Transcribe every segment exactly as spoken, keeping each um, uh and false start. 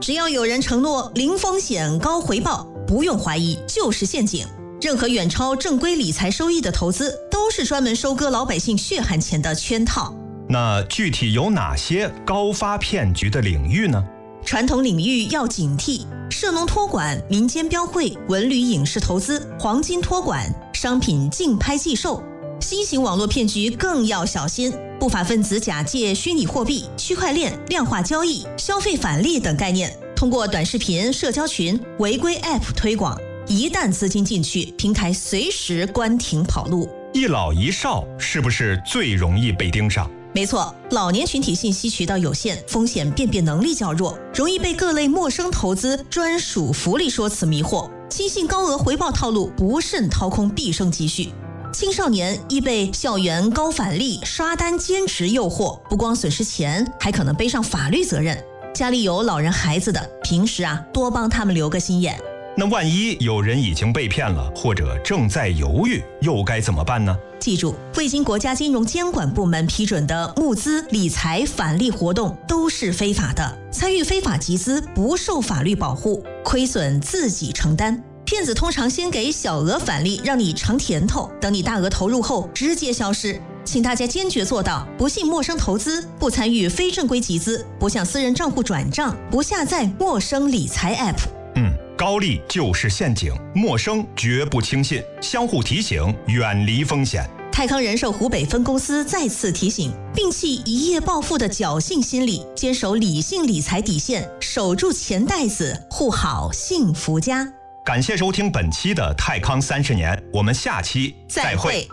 只要有人承诺零风险高回报，不用怀疑就是陷阱。任何远超正规理财收益的投资，都是专门收割老百姓血汗钱的圈套。 那具体有哪些高发骗局的领域呢？ 传统领域要警惕，涉农托管、民间标会、文旅影视投资、黄金托管、商品竞拍寄售。新型网络骗局更要小心，不法分子假借虚拟货币、区块链、量化交易、消费返利等概念，通过短视频、社交群、违规 App 推广。一旦资金进去，平台随时关停跑路。 一老一少是不是最容易被盯上？ 没错，老年群体信息渠道有限，风险辨别能力较弱，容易被各类陌生投资专属福利说辞迷惑，轻信高额回报套路，不慎掏空毕生积蓄。青少年易被校园高返利、刷单兼职诱惑，不光损失钱，还可能背上法律责任。家里有老人孩子的，平时啊多帮他们留个心眼。 那万一有人已经被骗了，或者正在犹豫，又该怎么办呢？ 记住，未经国家金融监管部门批准的募资、理财、返利活动都是非法的，参与非法集资不受法律保护，亏损自己承担。骗子通常先给小额返利，让你尝甜头，等你大额投入后直接消失。请大家坚决做到不信陌生投资，不参与非正规集资，不向私人账户转账，不下载陌生理财 App。 嗯，高利就是陷阱，陌生绝不轻信，相互提醒，远离风险。 泰康人寿湖北分公司再次提醒，摒弃一夜暴富的侥幸心理，坚守理性理财底线，守住钱袋子，护好幸福家。 感谢收听本期的泰康三十年，我们下期再会。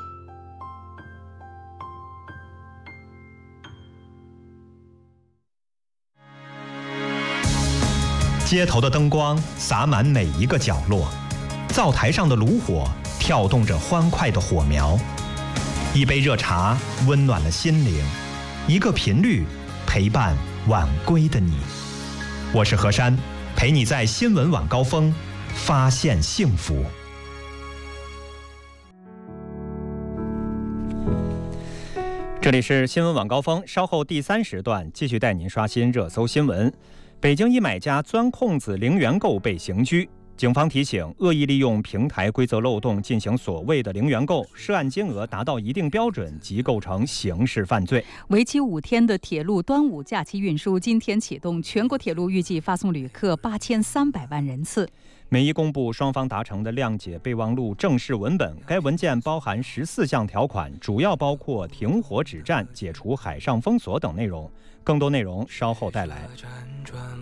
街头的灯光洒满每一个角落，灶台上的炉火跳动着欢快的火苗。一杯热茶温暖了心灵，一个频率陪伴晚归的你。我是何山，陪你在新闻晚高峰发现幸福。这里是新闻晚高峰，稍后第三时段继续带您刷新热搜新闻。北京一买家钻空子零元购被刑拘，警方提醒，恶意利用平台规则漏洞进行所谓的零元购，涉案金额达到一定标准即构成刑事犯罪。 为期五天的铁路端午假期运输今天启动，全国铁路预计发送旅客八千三百万人次。 美伊公布双方达成的谅解备忘录正式文本，该文件包含十四项条款，主要包括停火止战、解除海上封锁等内容。更多内容稍后带来。